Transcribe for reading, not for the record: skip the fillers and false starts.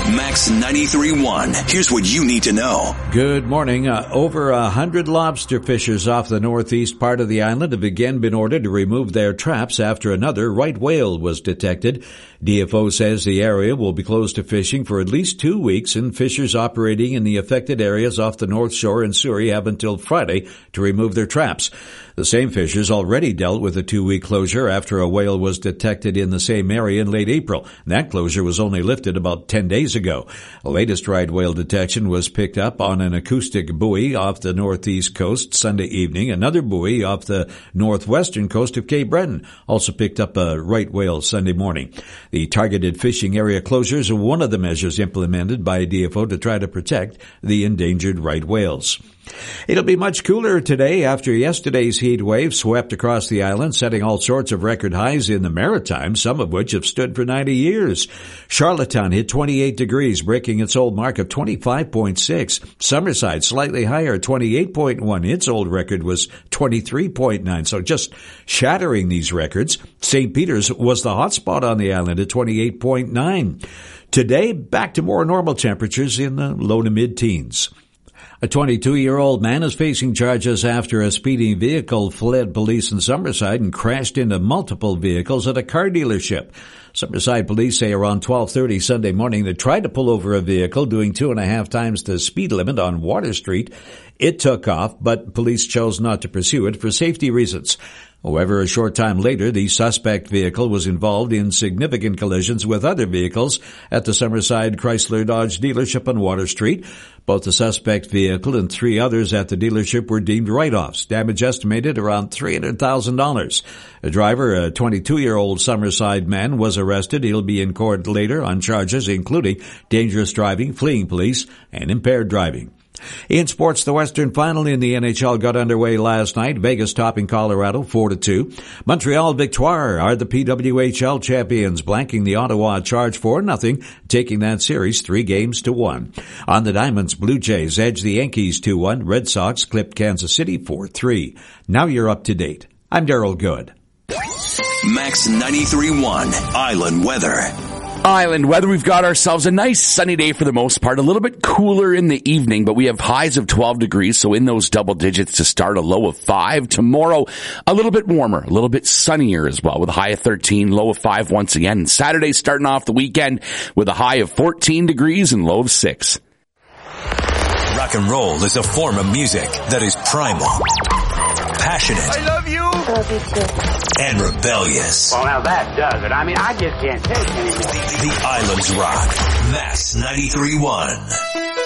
Max 93.1. Here's what you need to know. Good morning. Over 100 lobster fishers off the northeast part of the island have again been ordered to remove their traps after another right whale was detected. DFO says the area will be closed to fishing for at least 2 weeks, and fishers operating in the affected areas off the North Shore and Surrey have until Friday to remove their traps. The same fishers already dealt with a 2-week closure after a whale was detected in the same area in late April. That closure was only lifted about 10 days ago. The latest right whale detection was picked up on an acoustic buoy off the northeast coast Sunday evening. Another buoy off the northwestern coast of Cape Breton also picked up a right whale Sunday morning. The targeted fishing area closures are one of the measures implemented by DFO to try to protect the endangered right whales. It'll be much cooler today after yesterday's heat wave swept across the island, setting all sorts of record highs in the Maritimes, some of which have stood for 90 years. Charlottetown hit 28 degrees, breaking its old mark of 25.6. Summerside slightly higher, 28.1. Its old record was 23.9. So just shattering these records. St. Peter's was the hot spot on the island at 28.9. Today, back to more normal temperatures in the low to mid-teens. A 22-year-old man is facing charges after a speeding vehicle fled police in Summerside and crashed into multiple vehicles at a car dealership. Summerside police say around 12:30 Sunday morning they tried to pull over a vehicle doing 2.5 times the speed limit on Water Street. It took off, but police chose not to pursue it for safety reasons. However, a short time later, the suspect vehicle was involved in significant collisions with other vehicles at the Summerside Chrysler Dodge dealership on Water Street. Both the suspect vehicle and 3 others at the dealership were deemed write-offs, damage estimated around $300,000. A driver, a 22-year-old Summerside man, was arrested. He'll be in court later on charges including dangerous driving, fleeing police, and impaired driving. In sports, the Western Final in the NHL got underway last night. Vegas topping Colorado 4-2. Montreal Victoire are the PWHL champions, blanking the Ottawa Charge 4-0, taking that series 3-1. On the Diamonds, Blue Jays edged the Yankees 2-1. Red Sox clipped Kansas City 4-3. Now you're up to date. I'm Darryl Good. Max 93.1 Island Weather. Island weather, we've got ourselves a nice sunny day for the most part, a little bit cooler in the evening, but we have highs of 12 degrees, so in those double digits to start, a low of 5. Tomorrow, a little bit warmer, a little bit sunnier as well, with a high of 13, low of 5 once again. And Saturday starting off the weekend with a high of 14 degrees and low of 6. Rock and roll is a form of music that is primal, passionate. I love you. I love you too. And rebellious. Well, now that does it. I mean, I just can't take it anymore. The Islands Rock. Max 93.1.